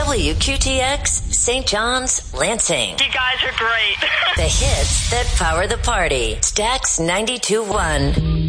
WQTX, St. John's, Lansing. You guys are great. The hits that power the party. Stax 92.1.